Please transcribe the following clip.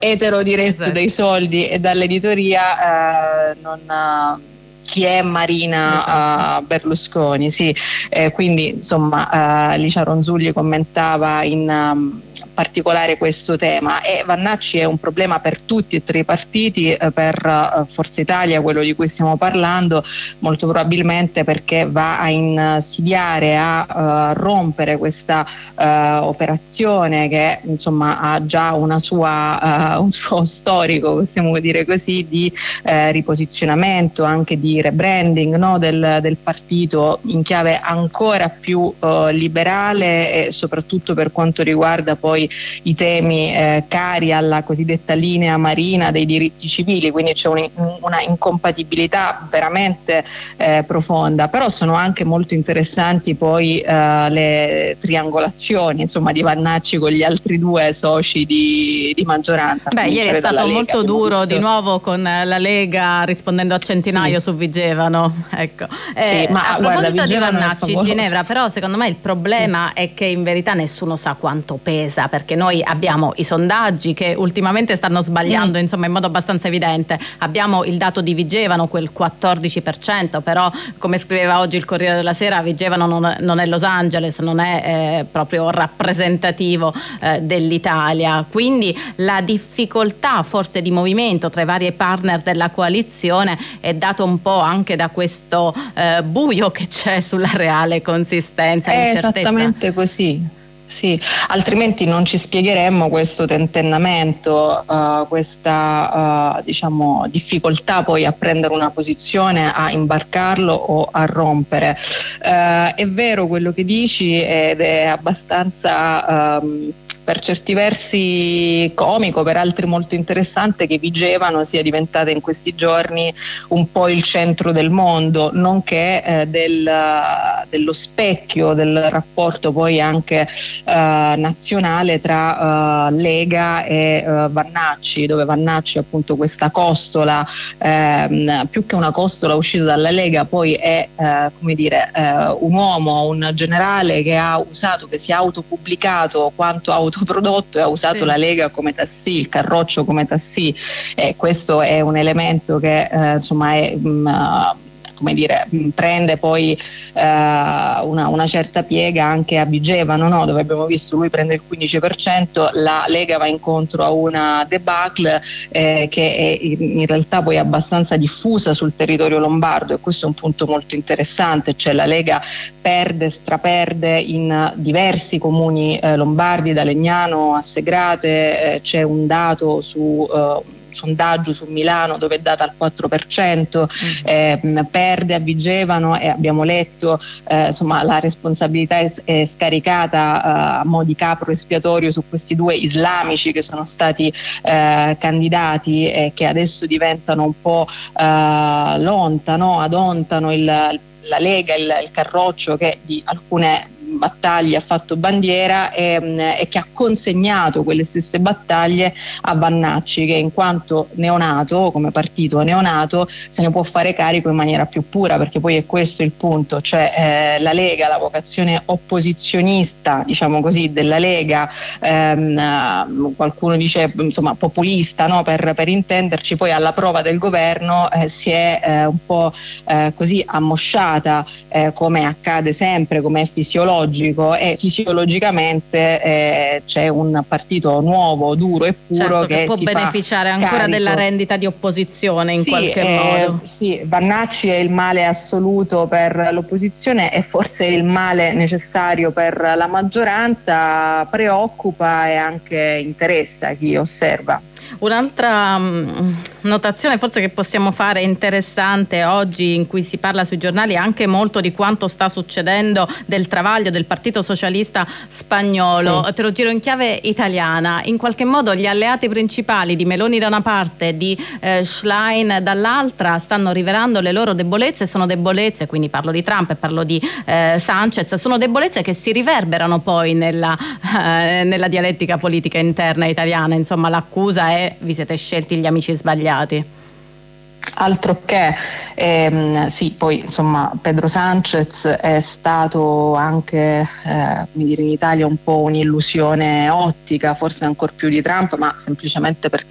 etero diretto dai soldi e dall'editoria, chi è Marina Berlusconi, sì. Quindi insomma Licia Ronzulli commentava in particolare questo tema, e Vannacci è un problema per tutti e tre i partiti, per Forza Italia, quello di cui stiamo parlando, molto probabilmente perché va a insidiare, a rompere questa operazione che insomma ha già un suo storico, possiamo dire così, di riposizionamento, anche di rebranding, no, del partito in chiave ancora più liberale, e soprattutto per quanto riguarda poi i temi cari alla cosiddetta linea Marina dei diritti civili. Quindi c'è una incompatibilità veramente profonda, però sono anche molto interessanti poi le triangolazioni, insomma, di Vannacci con gli altri due soci di maggioranza. Ieri è stato molto duro di nuovo con la Lega, rispondendo a Centinaio su Vigevano, ecco. Sì, ma a proposito di Vigevano Vannacci, Ginevra, però secondo me il problema è che in verità nessuno sa quanto pesa, perché noi abbiamo i sondaggi che ultimamente stanno sbagliando insomma in modo abbastanza evidente, abbiamo il dato di Vigevano, quel 14%, però come scriveva oggi il Corriere della Sera, Vigevano non è Los Angeles, non è proprio rappresentativo dell'Italia, quindi la difficoltà forse di movimento tra i vari partner della coalizione è dato un po' anche da questo buio che c'è sulla reale consistenza. È esattamente così. Sì, altrimenti non ci spiegheremmo questo tentennamento, questa diciamo difficoltà poi a prendere una posizione, a imbarcarlo o a rompere. È vero quello che dici, ed è abbastanza per certi versi comico, per altri molto interessante, che Vigevano sia diventata in questi giorni un po' il centro del mondo, nonché dello specchio del rapporto poi anche nazionale tra Lega e Vannacci, dove Vannacci appunto questa costola, più che una costola uscita dalla Lega, poi è come dire un uomo, un generale che si è autopubblicato quanto autoprodotto e ha usato la Lega come tassì, il Carroccio come tassì, e questo è un elemento che insomma è come dire, prende poi una certa piega anche a Vigevano, no? Dove abbiamo visto lui prende il 15%, la Lega va incontro a una debacle che è in realtà poi abbastanza diffusa sul territorio lombardo, e questo è un punto molto interessante, cioè la Lega straperde in diversi comuni lombardi, da Legnano a Segrate. C'è un dato sondaggio su Milano dove è data al 4%, perde a Vigevano, e abbiamo letto insomma la responsabilità è scaricata a mo' di capro espiatorio su questi due islamici che sono stati candidati e che adesso diventano un po' l'onta, no? Adontano la Lega, il Carroccio, che di alcune battaglie ha fatto bandiera, e che ha consegnato quelle stesse battaglie a Vannacci, che in quanto neonato, come partito neonato, se ne può fare carico in maniera più pura, perché poi è questo il punto, cioè la Lega, la vocazione opposizionista, diciamo così, della Lega, qualcuno dice insomma populista, no? per intenderci, poi alla prova del governo si è un po' così ammosciata, come accade sempre, come è fisiologico, e fisiologicamente c'è un partito nuovo, duro e puro, certo, che può si beneficiare fa ancora carico della rendita di opposizione in qualche modo. Sì, Vannacci è il male assoluto per l'opposizione e forse il male necessario per la maggioranza, preoccupa e anche interessa chi osserva. Un'altra notazione forse che possiamo fare interessante oggi, in cui si parla sui giornali anche molto di quanto sta succedendo, del travaglio del Partito Socialista spagnolo. Te lo giro in chiave italiana. In qualche modo gli alleati principali di Meloni da una parte, di Schlein dall'altra, stanno rivelando le loro debolezze. Sono debolezze, quindi parlo di Trump e parlo di Sanchez, sono debolezze che si riverberano poi nella dialettica politica interna italiana. Insomma, l'accusa è: vi siete scelti gli amici sbagliati. Altro che sì, poi insomma Pedro Sanchez è stato anche come dire, in Italia un po' un'illusione ottica, forse ancor più di Trump, ma semplicemente perché